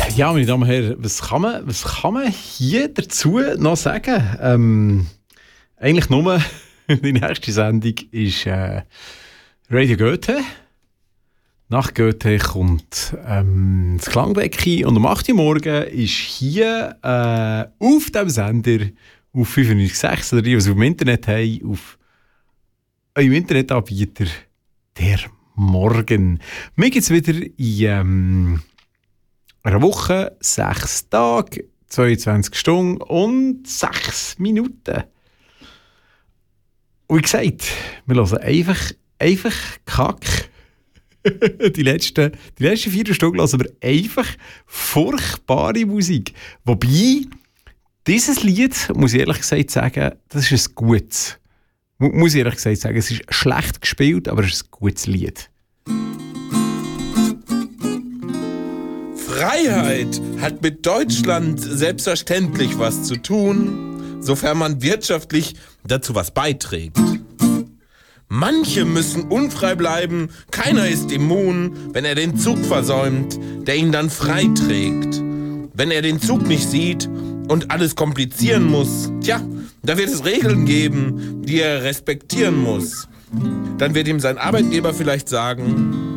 Ja, meine Damen und Herren, was kann man hier dazu noch sagen? Eigentlich nur, die nächste Sendung ist Radio Goethe. Nach Goethe kommt das Klangbecken und um 8 Uhr morgen ist hier auf dem Sender auf 95.6 oder die, was wir im Internet haben, auf eurem Internetanbieter der Morgen. Mir gibt es wieder in einer Woche 6 Tage, 22 Stunden und 6 Minuten. Und wie gesagt, wir hören einfach Kack. Die letzten 4 Stunden hören wir einfach furchtbare Musik. Wobei, dieses Lied, muss ich ehrlich gesagt sagen, das ist ein gutes. Muss ich ehrlich gesagt sagen, es ist schlecht gespielt, aber es ist ein gutes Lied. Freiheit hat mit Deutschland selbstverständlich was zu tun, sofern man wirtschaftlich dazu was beiträgt. Manche müssen unfrei bleiben, keiner ist immun, wenn er den Zug versäumt, der ihn dann frei trägt. Wenn er den Zug nicht sieht und alles komplizieren muss, tja, da wird es Regeln geben, die er respektieren muss. Dann wird ihm sein Arbeitgeber vielleicht sagen: